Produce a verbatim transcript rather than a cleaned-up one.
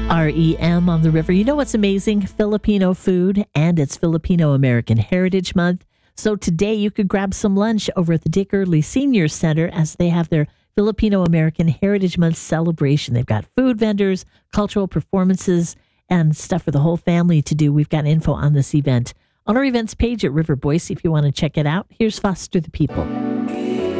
R E M on the river. You know what's amazing? Filipino food, and it's Filipino American Heritage Month. So today you could grab some lunch over at the Dick Early Senior Center as they have their Filipino American Heritage Month celebration. They've got food vendors, cultural performances, and stuff for the whole family to do. We've got info on this event on our events page at River Boise if you want to check it out. Here's Foster the People.